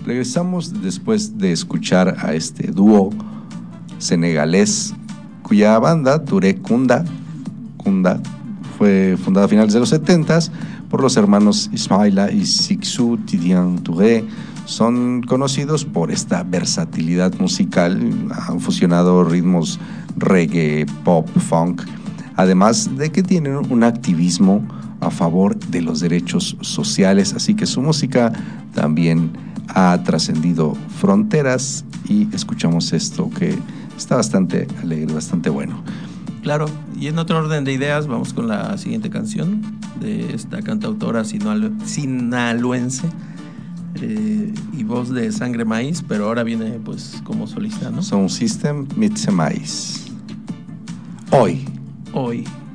Regresamos después de escuchar a este dúo senegalés cuya banda, Touré Kunda, fue fundada a finales de los 70s por los hermanos Ismaïla y Sixou Tidiane Touré. Son conocidos por esta versatilidad musical, han fusionado ritmos reggae, pop, funk, además de que tienen un activismo a favor de los derechos sociales, así que su música también ha trascendido fronteras y escuchamos esto que está bastante alegre, bastante bueno. Claro, y en otro orden de ideas vamos con la siguiente canción de esta cantautora sinaloense y voz de Sangre Maíz, pero ahora viene pues como solista, ¿no? Sound System mit Maíz. Hoy.